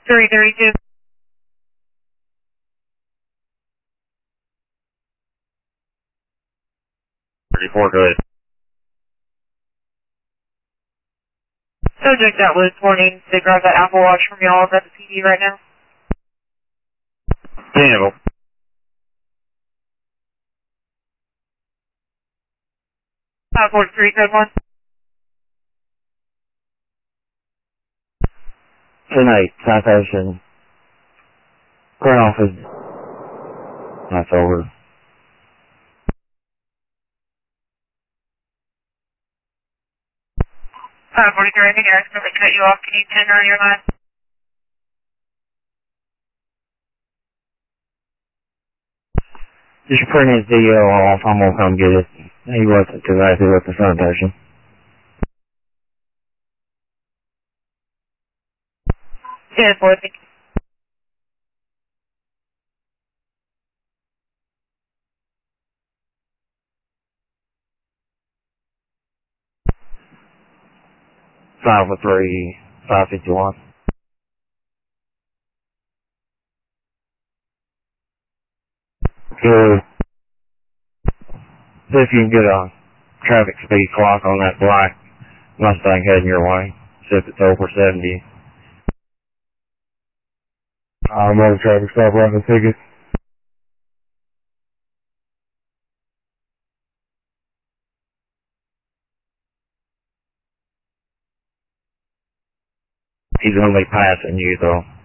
332. 34, go ahead. Subject that was warning, they grabbed that Apple Watch from y'all at the PD right now. Campbell. 543, code 1. Tonight, citation. Current office. That's over. 543, I think I accidentally cut you off. Can you turn on your line? You should print his DL off. I'm gonna come get it. He wasn't too happy with the citation. Yeah, 4, thank you. Five for 3, 551. Good. See if you can get a traffic speed clock on that black Mustang heading your way. See if it's over 70. I'm on the traffic stop writing a ticket. He's gonna be passing you though.